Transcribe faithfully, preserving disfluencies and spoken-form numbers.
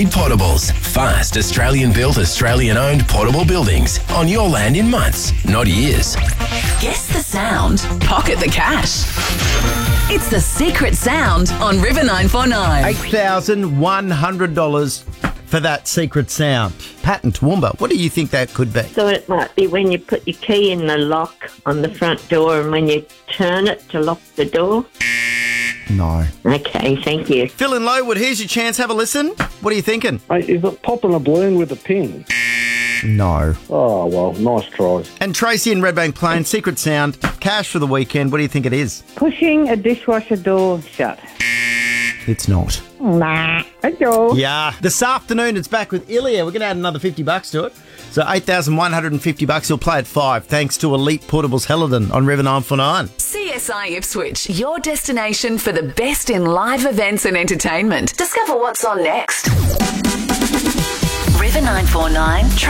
Elite Portables. Fast, Australian-built, Australian-owned portable buildings on your land in months, not years. Guess the sound. Pocket the cash. It's the secret sound on River nine four nine. eight thousand one hundred dollars for that secret sound. Pat and Toowoomba, what do you think that could be? So it might be when you put your key in the lock on the front door and when you turn it to lock the door. No. Okay, thank you. Phil in Lowood, here's your chance. Have a listen. What are you thinking? Mate, is it popping a balloon with a pin? No. Oh, well, nice try. And Tracy in Redbank Plain, secret sound, cash for the weekend. What do you think it is? Pushing a dishwasher door shut. It's not. Nah. Hello. Yeah. This afternoon, it's back with Ilya. We're going to add another fifty bucks to it. So eight thousand one hundred fifty bucks. He'll play at five, thanks to Elite Portables Helidon on River nine four nine. C S I Ipswich, your destination for the best in live events and entertainment. Discover what's on next. River nine four nine.